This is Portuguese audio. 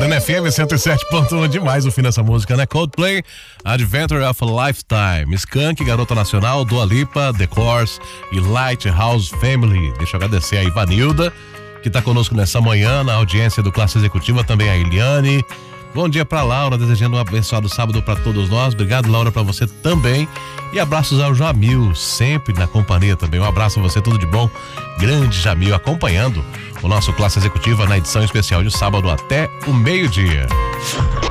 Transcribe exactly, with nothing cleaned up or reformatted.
Morena F M cento e sete ponto um, demais o fim dessa música, né? Coldplay, Adventure of a Lifetime, Skank, Garota Nacional, Dua Lipa, The Course e Lighthouse Family. Deixa eu agradecer a Ivanilda, que tá conosco nessa manhã, na audiência do Classe Executiva, também a Eliane. Bom dia pra Laura, desejando um abençoado sábado pra todos nós. Obrigado, Laura, pra você também. E abraços ao Jamil, sempre na companhia também. Um abraço a você, tudo de bom. Grande Jamil, acompanhando o nosso Classe Executiva na edição especial de sábado até o meio-dia.